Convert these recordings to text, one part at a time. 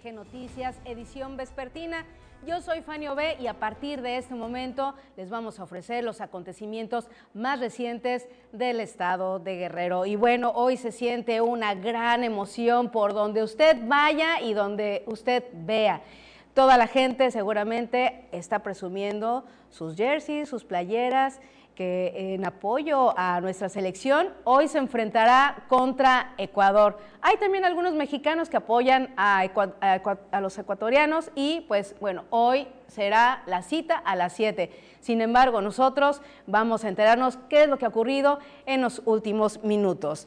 RTG Noticias, edición vespertina. Yo soy Fanny Obé y a partir de este momento les vamos a ofrecer los acontecimientos más recientes del estado de Guerrero. Y bueno, hoy se siente una gran emoción por donde usted vaya y donde usted vea. Toda la gente seguramente está presumiendo sus jerseys, sus playeras, que en apoyo a nuestra selección hoy se enfrentará contra Ecuador. Hay también algunos mexicanos que apoyan a los ecuatorianos y pues bueno, hoy será la cita a las 7. Sin embargo, nosotros vamos a enterarnos qué es lo que ha ocurrido en los últimos minutos.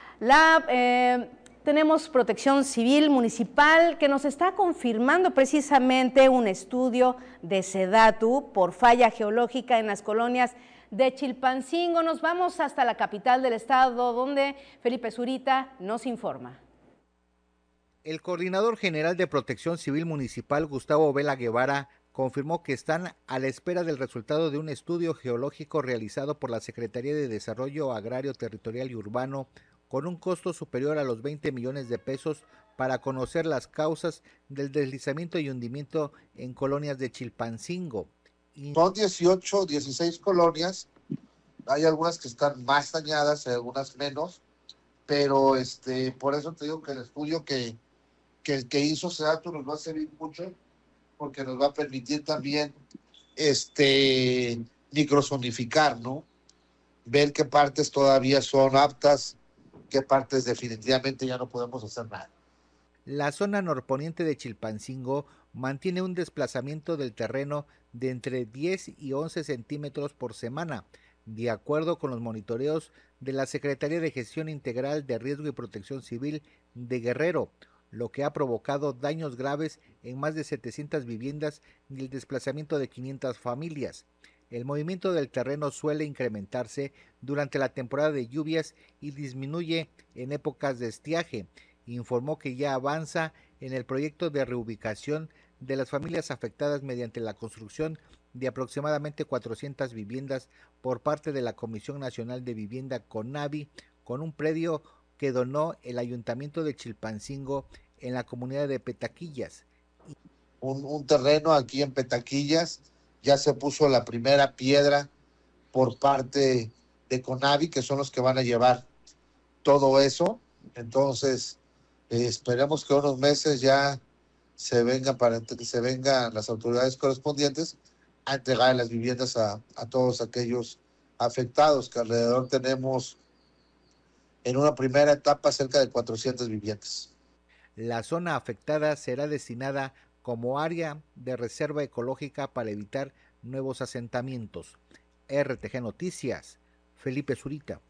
Tenemos Protección Civil Municipal que nos está confirmando precisamente un estudio de SEDATU por falla geológica en las colonias de Chilpancingo. Nos vamos hasta la capital del estado, donde Felipe Zurita nos informa. El coordinador general de Protección Civil Municipal, Gustavo Vela Guevara, confirmó que están a la espera del resultado de un estudio geológico realizado por la Secretaría de Desarrollo Agrario, Territorial y Urbano con un costo superior a los 20 millones de pesos para conocer las causas del deslizamiento y hundimiento en colonias de Chilpancingo. Son 18, 16 colonias, hay algunas que están más dañadas, algunas menos, pero por eso te digo que el estudio que hizo SEDATU nos va a servir mucho, porque nos va a permitir también microzonificar, ¿no? Ver qué partes todavía son aptas, qué partes definitivamente ya no podemos hacer nada. La zona norponiente de Chilpancingo mantiene un desplazamiento del terreno de entre 10 y 11 centímetros por semana, de acuerdo con los monitoreos de la Secretaría de Gestión Integral de Riesgo y Protección Civil de Guerrero, lo que ha provocado daños graves en más de 700 viviendas y el desplazamiento de 500 familias. El movimiento del terreno suele incrementarse durante la temporada de lluvias y disminuye en épocas de estiaje. Informó que ya avanza en el proyecto de reubicación de las familias afectadas mediante la construcción de aproximadamente 400 viviendas por parte de la Comisión Nacional de Vivienda CONAVI, con un predio que donó el Ayuntamiento de Chilpancingo en la comunidad de Petaquillas. Un terreno aquí en Petaquillas, ya se puso la primera piedra por parte de CONAVI, que son los que van a llevar todo eso. Entonces, esperemos que unos meses ya se vengan las autoridades correspondientes a entregar las viviendas a todos aquellos afectados, que alrededor tenemos en una primera etapa cerca de 400 viviendas. La zona afectada será destinada como área de reserva ecológica para evitar nuevos asentamientos. RTG Noticias, Felipe Zurita.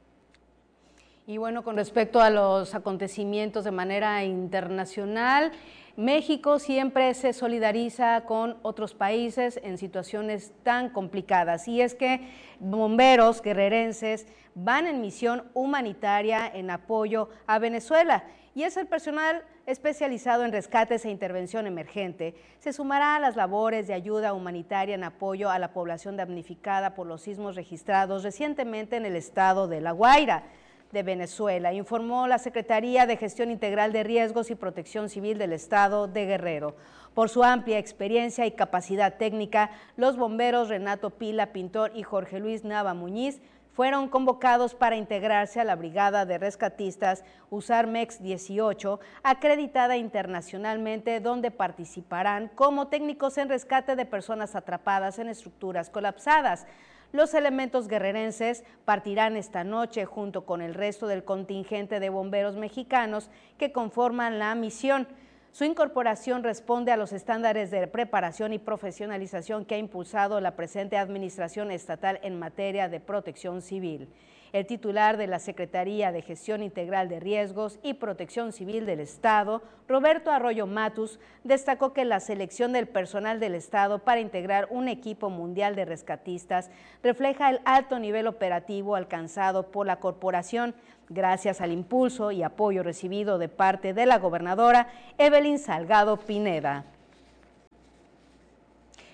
Y bueno, con respecto a los acontecimientos de manera internacional, México siempre se solidariza con otros países en situaciones tan complicadas, y es que bomberos guerrerenses van en misión humanitaria en apoyo a Venezuela, y es el personal especializado en rescates e intervención emergente. Se sumará a las labores de ayuda humanitaria en apoyo a la población damnificada por los sismos registrados recientemente en el estado de La Guaira de Venezuela, informó la Secretaría de Gestión Integral de Riesgos y Protección Civil del Estado de Guerrero. Por su amplia experiencia y capacidad técnica, los bomberos Renato Pila Pintor y Jorge Luis Nava Muñiz fueron convocados para integrarse a la Brigada de Rescatistas USARMEX 18, acreditada internacionalmente, donde participarán como técnicos en rescate de personas atrapadas en estructuras colapsadas. Los elementos guerrerenses partirán esta noche junto con el resto del contingente de bomberos mexicanos que conforman la misión. Su incorporación responde a los estándares de preparación y profesionalización que ha impulsado la presente administración estatal en materia de protección civil. El titular de la Secretaría de Gestión Integral de Riesgos y Protección Civil del Estado, Roberto Arroyo Matus, destacó que la selección del personal del Estado para integrar un equipo mundial de rescatistas refleja el alto nivel operativo alcanzado por la corporación, gracias al impulso y apoyo recibido de parte de la gobernadora Evelyn Salgado Pineda.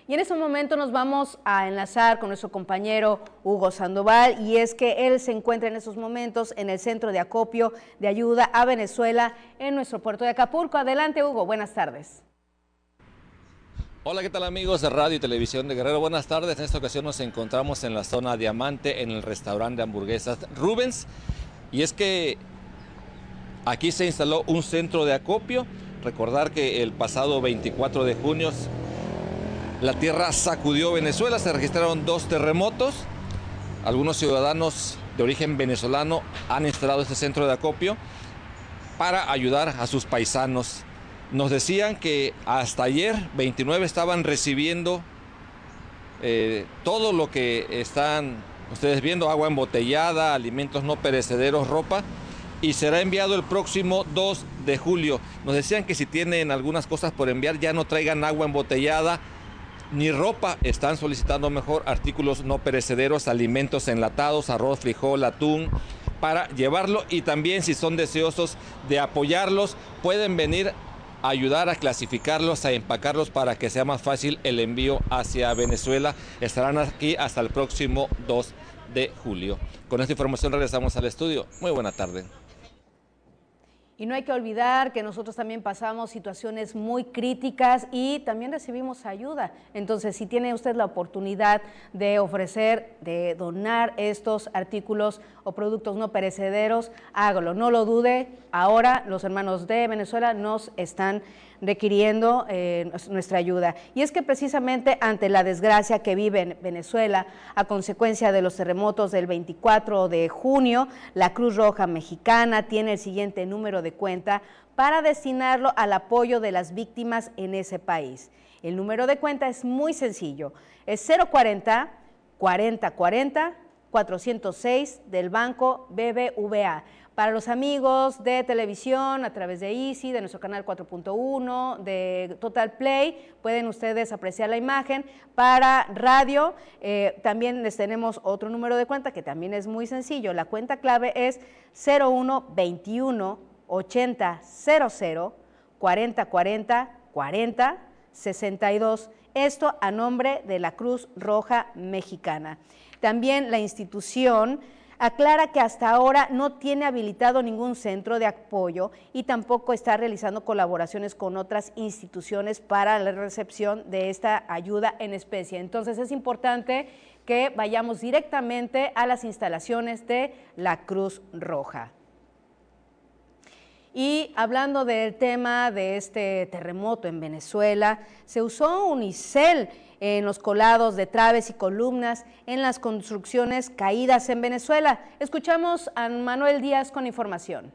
Y en ese momento nos vamos a enlazar con nuestro compañero Hugo Sandoval, y es que él se encuentra en esos momentos en el centro de acopio de ayuda a Venezuela en nuestro puerto de Acapulco. Adelante, Hugo, buenas tardes. Hola, ¿qué tal amigos de Radio y Televisión de Guerrero? Buenas tardes. En esta ocasión nos encontramos en la zona Diamante, en el restaurante de hamburguesas Rubens. Y es que aquí se instaló un centro de acopio. Recordar que el pasado 24 de junio la tierra sacudió Venezuela, se registraron 2 terremotos. Algunos ciudadanos de origen venezolano han instalado este centro de acopio para ayudar a sus paisanos. Nos decían que hasta ayer 29 estaban recibiendo todo lo que están ustedes viendo: agua embotellada, alimentos no perecederos, ropa, y será enviado el próximo 2 de julio. Nos decían que si tienen algunas cosas por enviar, ya no traigan agua embotellada ni ropa. Están solicitando mejor artículos no perecederos, alimentos enlatados, arroz, frijol, atún, para llevarlo. Y también, si son deseosos de apoyarlos, pueden venir a ayudar a clasificarlos, a empacarlos para que sea más fácil el envío hacia Venezuela. Estarán aquí hasta el próximo 2 de julio. Con esta información regresamos al estudio. Muy buena tarde. Y no hay que olvidar que nosotros también pasamos situaciones muy críticas y también recibimos ayuda. Entonces, si tiene usted la oportunidad de ofrecer, de donar estos artículos o productos no perecederos, hágalo, no lo dude. Ahora los hermanos de Venezuela nos están requiriendo nuestra ayuda. Y es que precisamente ante la desgracia que vive en Venezuela a consecuencia de los terremotos del 24 de junio, la Cruz Roja Mexicana tiene el siguiente número de cuenta para destinarlo al apoyo de las víctimas en ese país. El número de cuenta es muy sencillo, es 040 40 40 406 del Banco BBVA. Para los amigos de televisión, a través de Easy, de nuestro canal 4.1, de Total Play, pueden ustedes apreciar la imagen. Para radio, también les tenemos otro número de cuenta que también es muy sencillo. La cuenta clave es 01 21 80 00 40 40 40 62. Esto a nombre de la Cruz Roja Mexicana. También la institución aclara que hasta ahora no tiene habilitado ningún centro de apoyo y tampoco está realizando colaboraciones con otras instituciones para la recepción de esta ayuda en especie. Entonces es importante que vayamos directamente a las instalaciones de la Cruz Roja. Y hablando del tema de este terremoto en Venezuela, se usó unicel en los colados de traves y columnas en las construcciones caídas en Venezuela. Escuchamos a Manuel Díaz con información.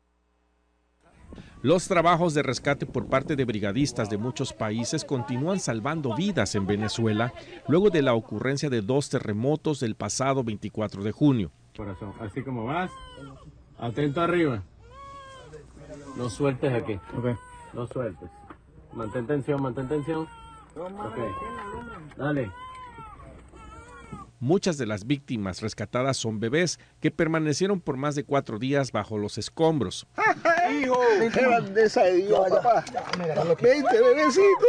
Los trabajos de rescate por parte de brigadistas de muchos países continúan salvando vidas en Venezuela luego de la ocurrencia de 2 terremotos del pasado 24 de junio. Corazón, así como vas, atento arriba. No sueltes aquí. Okay. No sueltes. Mantén tensión, mantén tensión. Okay. Dale. Muchas de las víctimas rescatadas son bebés que permanecieron por más de 4 días bajo los escombros. ¡Hijo! ¡Qué grandeza de Dios, papá! ¡Vente, bebecito!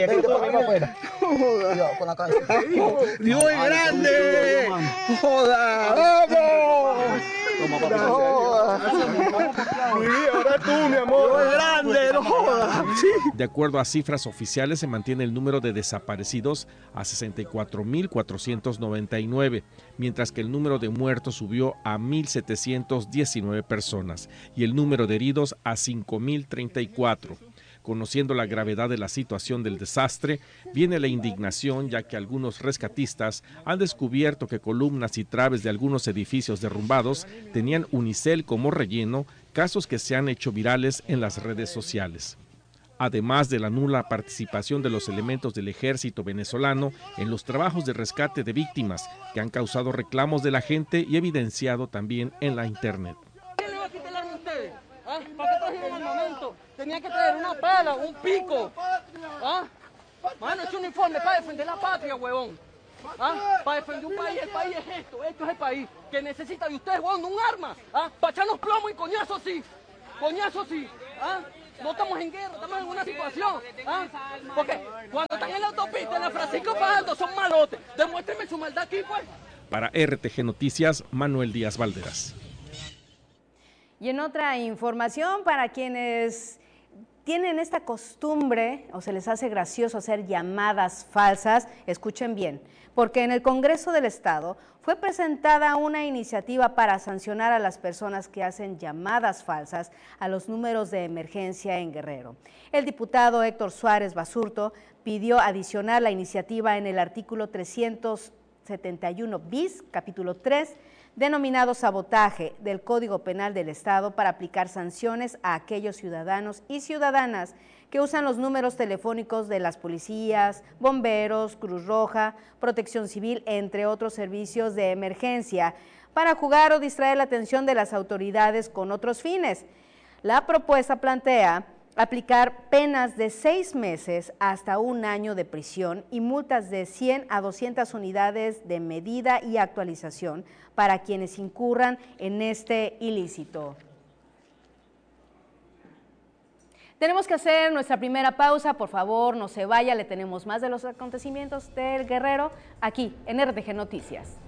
¡Dios es grande! ¡Joda! ¡Vamos! Toma, papi. No jodas. Ahora tú, mi amor. Dios es grande, no jodas. Sí. De acuerdo a cifras oficiales, se mantiene el número de desaparecidos a 64.499, mientras que el número de muertos subió a 1.719 personas y el número de heridos a 5.034. Conociendo la gravedad de la situación del desastre, viene la indignación, ya que algunos rescatistas han descubierto que columnas y traves de algunos edificios derrumbados tenían unicel como relleno, casos que se han hecho virales en las redes sociales. Además de la nula participación de los elementos del ejército venezolano en los trabajos de rescate de víctimas, que han causado reclamos de la gente y evidenciado también en la internet. ¿Ah? ¿Para qué trajeron armamento? Tenía que traer una pala, un pico. ¿Ah? Mano, es un uniforme para defender la patria, huevón. ¿Ah? Para defender un país. El país es esto es el país que necesita de ustedes, huevón, un arma. ¿Ah? Para echarnos plomo y coñazo sí. Coñazo sí. ¿Ah? No estamos en guerra, estamos en una situación. ¿Ah? Porque cuando están en la autopista, en la Francisco Fajardo, son malotes. Demuéstrenme su maldad aquí, pues. Para RTG Noticias, Manuel Díaz Valderas. Y en otra información, para quienes tienen esta costumbre o se les hace gracioso hacer llamadas falsas, escuchen bien, porque en el Congreso del Estado fue presentada una iniciativa para sancionar a las personas que hacen llamadas falsas a los números de emergencia en Guerrero. El diputado Héctor Suárez Basurto pidió adicionar la iniciativa en el artículo 371 bis, capítulo 3, denominado sabotaje del Código Penal del Estado para aplicar sanciones a aquellos ciudadanos y ciudadanas que usan los números telefónicos de las policías, bomberos, Cruz Roja, Protección Civil, entre otros servicios de emergencia, para jugar o distraer la atención de las autoridades con otros fines. La propuesta plantea aplicar penas de 6 meses hasta 1 año de prisión y multas de 100 a 200 unidades de medida y actualización para quienes incurran en este ilícito. Tenemos que hacer nuestra primera pausa, por favor, no se vaya, le tenemos más de los acontecimientos del Guerrero aquí en RTG Noticias.